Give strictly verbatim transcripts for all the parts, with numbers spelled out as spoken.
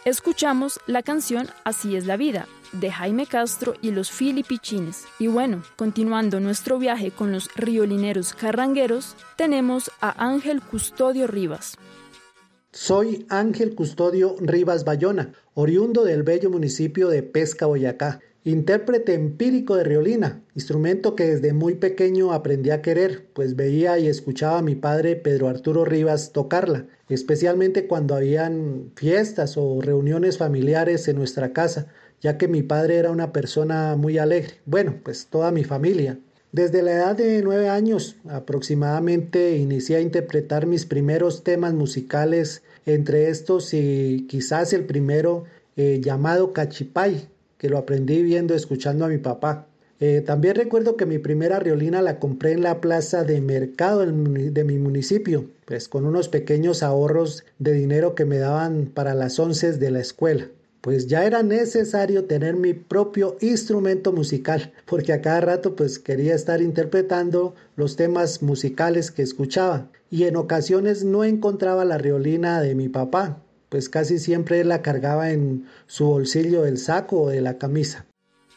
Escuchamos la canción Así es la vida, de Jaime Castro y los Filipichines. Y bueno, continuando nuestro viaje con los riolineros carrangueros, tenemos a Ángel Custodio Rivas. Soy Ángel Custodio Rivas Bayona, oriundo del bello municipio de Pesca, Boyacá, intérprete empírico de riolina, instrumento que desde muy pequeño aprendí a querer, pues veía y escuchaba a mi padre Pedro Arturo Rivas tocarla, especialmente cuando habían fiestas o reuniones familiares en nuestra casa, ya que mi padre era una persona muy alegre, bueno, pues toda mi familia. Desde la edad de nueve años aproximadamente inicié a interpretar mis primeros temas musicales, entre estos y quizás el primero eh, llamado Cachipay, que lo aprendí viendo, escuchando a mi papá. Eh, también recuerdo que mi primera riolina la compré en la plaza de mercado de mi municipio, pues con unos pequeños ahorros de dinero que me daban para las onces de la escuela. Pues ya era necesario tener mi propio instrumento musical, porque a cada rato pues quería estar interpretando los temas musicales que escuchaba, y en ocasiones no encontraba la riolina de mi papá, pues casi siempre la cargaba en su bolsillo del saco o de la camisa.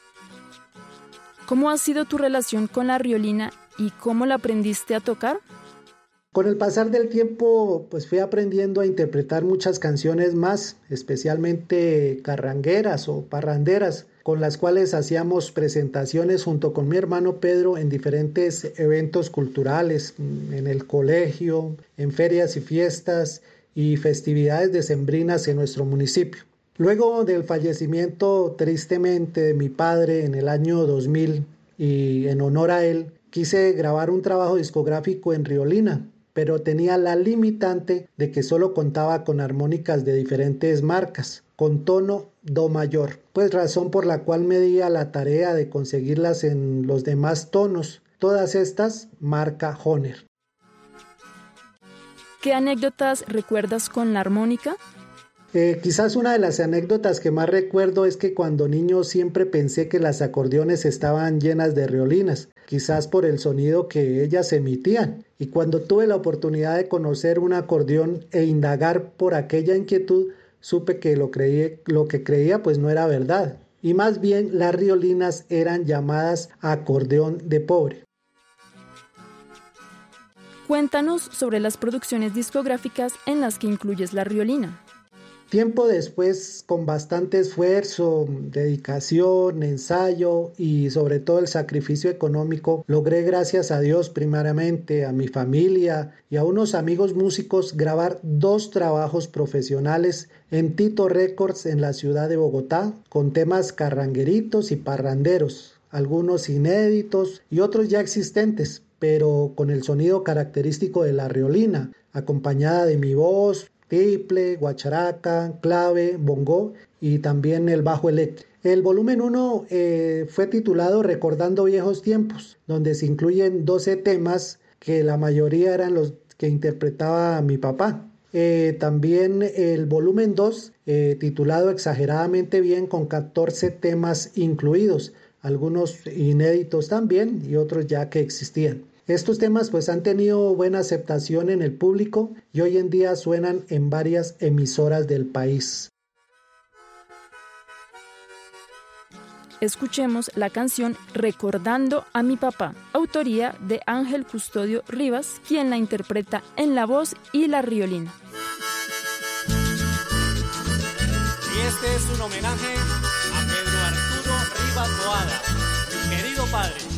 ¿Cómo ha sido tu relación con la riolina y cómo la aprendiste a tocar? Con el pasar del tiempo, pues fui aprendiendo a interpretar muchas canciones más, especialmente carrangueras o parranderas, con las cuales hacíamos presentaciones junto con mi hermano Pedro en diferentes eventos culturales, en el colegio, en ferias y fiestas y festividades decembrinas en nuestro municipio. Luego del fallecimiento tristemente de mi padre en el año dos mil y en honor a él, quise grabar un trabajo discográfico en riolina, pero tenía la limitante de que solo contaba con armónicas de diferentes marcas, con tono do mayor, pues razón por la cual me di a la tarea de conseguirlas en los demás tonos, todas estas marca Hohner. ¿Qué anécdotas recuerdas con la armónica? Eh, quizás una de las anécdotas que más recuerdo es que cuando niño siempre pensé que las acordeones estaban llenas de riolinas, quizás por el sonido que ellas emitían, y cuando tuve la oportunidad de conocer un acordeón e indagar por aquella inquietud, supe que lo, creí, lo que creía pues no era verdad, y más bien las riolinas eran llamadas acordeón de pobre. Cuéntanos sobre las producciones discográficas en las que incluyes la riolina. Tiempo después, con bastante esfuerzo, dedicación, ensayo y sobre todo el sacrificio económico, logré, gracias a Dios primeramente, a mi familia y a unos amigos músicos, grabar dos trabajos profesionales en Tito Records en la ciudad de Bogotá, con temas carrangueritos y parranderos, algunos inéditos y otros ya existentes, pero con el sonido característico de la riolina, acompañada de mi voz, tiple, guacharaca, clave, bongo y también el bajo eléctrico. El volumen uno eh, fue titulado Recordando Viejos Tiempos, donde se incluyen doce temas que la mayoría eran los que interpretaba mi papá. Eh, también el volumen dos, eh, titulado Exageradamente Bien, con catorce temas incluidos, algunos inéditos también y otros ya que existían. Estos temas pues han tenido buena aceptación en el público y hoy en día suenan en varias emisoras del país. Escuchemos la canción Recordando a mi papá, autoría de Ángel Custodio Rivas, quien la interpreta en la voz y la riolina. Y este es un homenaje a Pedro Arturo Rivas Boada, mi querido padre.